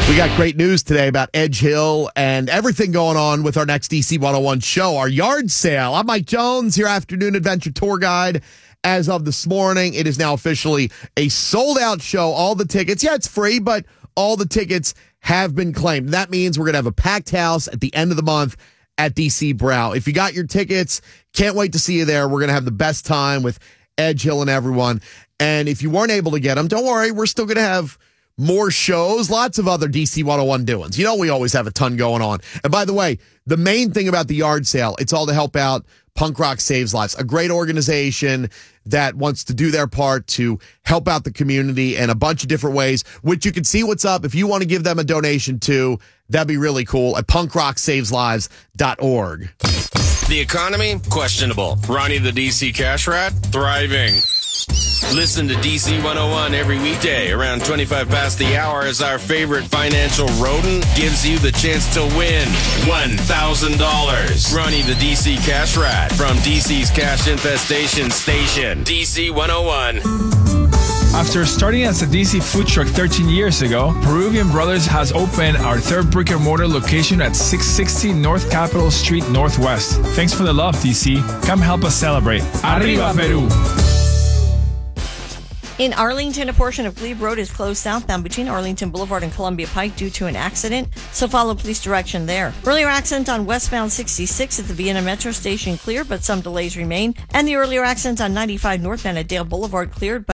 We got great news today about Edge Hill and everything going on with our next DC 101 show, our yard sale. I'm Mike Jones, your afternoon adventure tour guide. As of this morning, it is now officially a sold-out show. All the tickets, it's free, but all the tickets have been claimed. That means we're going to have a packed house at the end of the month at DC Brow. If you got your tickets, can't wait to see you there. We're going to have the best time with Edge Hill and everyone. And if you weren't able to get them, don't worry, we're still going to have more shows, lots of other DC 101 doings. You know, we always have a ton going on. And by the way, the main thing about the yard sale, it's all to help out Punk Rock Saves Lives, a great organization that wants to do their part to help out the community in a bunch of different ways, which you can see what's up. If you want to give them a donation to, that'd be really cool at punkrocksaveslives.org. The economy? Questionable. Ronnie the DC Cash Rat? Thriving. Listen to DC 101 every weekday around 25 past the hour as our favorite financial rodent gives you the chance to win $1,000. Ronnie the DC Cash Rat from DC's Cash Infestation Station, DC 101. After starting as a DC food truck 13 years ago, Peruvian Brothers has opened our third brick-and-mortar location at 660 North Capitol Street Northwest. Thanks for the love, DC. Come help us celebrate. Arriba, Peru! In Arlington, a portion of Glebe Road is closed southbound between Arlington Boulevard and Columbia Pike due to an accident, so follow police direction there. Earlier accident on westbound 66 at the Vienna Metro Station cleared, but some delays remain. And the earlier accident on 95 northbound at Dale Boulevard cleared, but